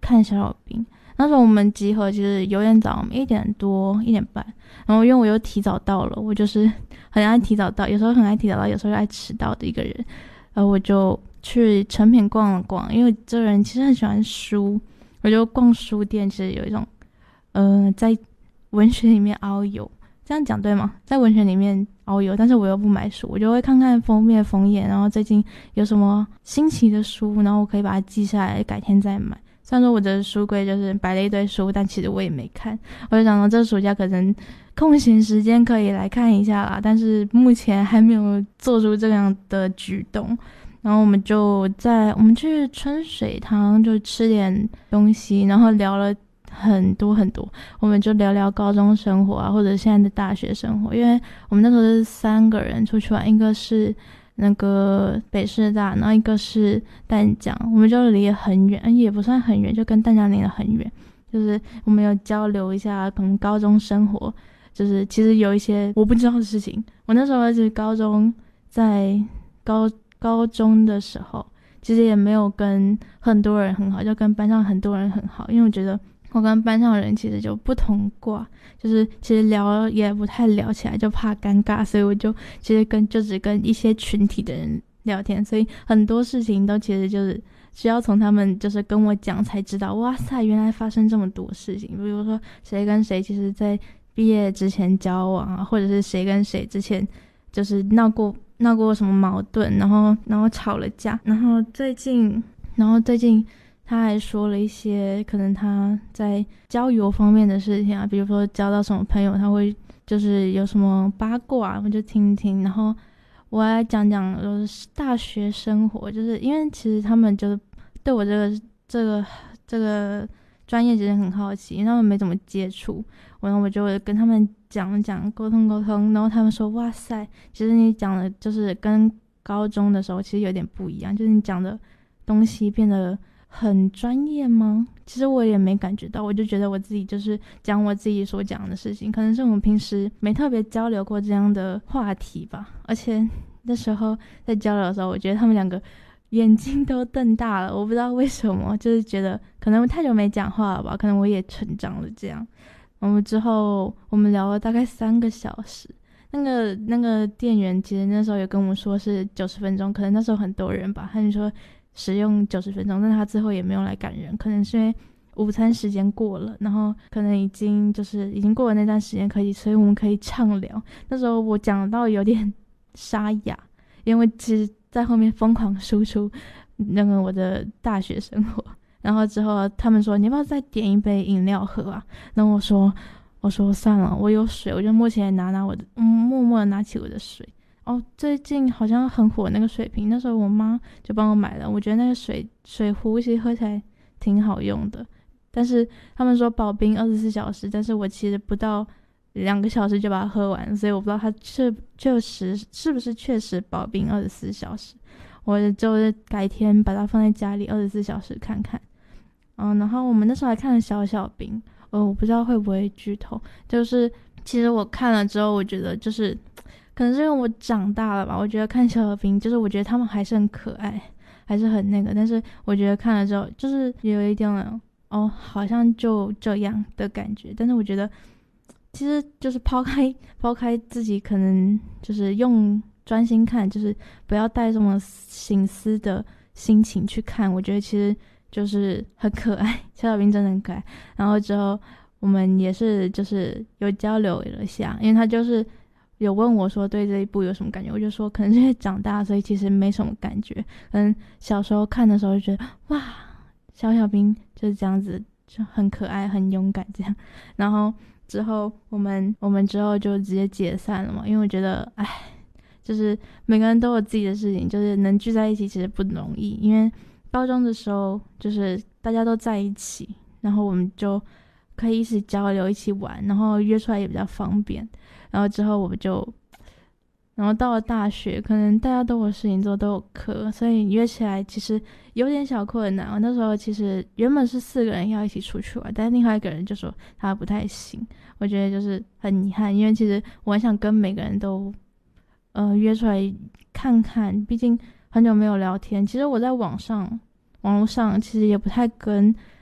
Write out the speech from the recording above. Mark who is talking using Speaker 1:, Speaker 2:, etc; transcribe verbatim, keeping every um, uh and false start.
Speaker 1: 看小小兵。那时候我们集合其实有点早，一点多一点半，然后因为我又提早到了，我就是很爱提早到，有时候很爱提早到，有时候又爱迟到的一个人。然后我就去诚品逛了逛，因为这个人其实很喜欢书，我就逛书店，其实有一种呃在文学里面遨游，这样讲对吗？在文学里面遨游，但是我又不买书，我就会看看封面封页，然后最近有什么新奇的书，然后我可以把它记下来，改天再买。虽然说我的书柜就是摆了一堆书，但其实我也没看。我就想到这暑假可能空闲时间可以来看一下啦，但是目前还没有做出这样的举动。然后我们就在我们去春水堂就吃点东西，然后聊了很多很多，我们就聊聊高中生活啊，或者现在的大学生活。因为我们那时候是三个人出去玩，一个是那个北师大，然后一个是淡江，我们就离得很远，也不算很远，就跟淡江离得很远。就是我们有交流一下可能高中生活，就是其实有一些我不知道的事情。我那时候是高中，在高高中的时候其实也没有跟很多人很好，就跟班上很多人很好，因为我觉得我跟班上的人其实就不同挂，就是其实聊也不太聊起来，就怕尴尬，所以我就其实跟就只跟一些群体的人聊天，所以很多事情都其实就是需要从他们就是跟我讲才知道，哇塞，原来发生这么多事情。比如说谁跟谁其实在毕业之前交往啊，或者是谁跟谁之前就是闹过闹过什么矛盾，然后然后吵了架，然后最近然后最近他还说了一些可能他在交友方面的事情啊，比如说交到什么朋友他会就是有什么八卦，我就听听。然后我来讲讲就是大学生活，就是因为其实他们就是对我这个这个这个专业其实很好奇，因为他们没怎么接触，然后我就跟他们讲讲沟通沟通，然后他们说哇塞，其实你讲的就是跟高中的时候其实有点不一样，就是你讲的东西变得很专业吗？其实我也没感觉到，我就觉得我自己就是讲我自己所讲的事情，可能是我们平时没特别交流过这样的话题吧。而且那时候在交流的时候，我觉得他们两个眼睛都瞪大了，我不知道为什么，就是觉得可能太久没讲话了吧，可能我也成长了这样。我们之后我们聊了大概三个小时，那个那个店员其实那时候有跟我们说是九十分钟，可能那时候很多人吧，他就说使用九十分钟，但他最后也没有来赶人，可能是因为午餐时间过了，然后可能已经就是已经过了那段时间可以，所以我们可以畅聊。那时候我讲到有点沙哑，因为其实在后面疯狂输出那个我的大学生活。然后之后他们说你要不要再点一杯饮料喝啊？然后我说我说算了，我有水，我就默起来拿拿我的，嗯，默默的拿起我的水。哦，最近好像很火那个水瓶，那时候我妈就帮我买了，我觉得那个水水壶其实喝起来挺好用的。但是他们说保冰二十四小时，但是我其实不到两个小时就把它喝完，所以我不知道它确确实是不是确实保冰二十四小时。我就是改天把它放在家里二十四小时看看。嗯，然后我们那时候还看了小小兵，呃，我不知道会不会剧透，就是其实我看了之后，我觉得就是可能是因为我长大了吧，我觉得看小小兵就是我觉得他们还是很可爱，还是很那个，但是我觉得看了之后就是有一点哦，好像就这样的感觉。但是我觉得其实就是抛开抛开自己可能就是用专心看，就是不要带这么省思的心情去看，我觉得其实就是很可爱，小小兵真的很可爱。然后之后我们也是就是有交流了一下，因为他就是有问我说对这一部有什么感觉，我就说可能是因为长大所以其实没什么感觉，嗯，小时候看的时候就觉得哇，小小兵就是这样子，就很可爱很勇敢这样。然后之后我们我们之后就直接解散了嘛，因为我觉得哎，就是每个人都有自己的事情，就是能聚在一起其实不容易。因为高中的时候就是大家都在一起，然后我们就可以一起交流一起玩，然后约出来也比较方便。然后之后我们就然后到了大学，可能大家都有事情做，都有课，所以约起来其实有点小困难。我那时候其实原本是四个人要一起出去玩，但是另外一个人就说他不太行，我觉得就是很遗憾，因为其实我很想跟每个人都呃约出来看看，毕竟很久没有聊天。其实我在网上网络上其实也不太跟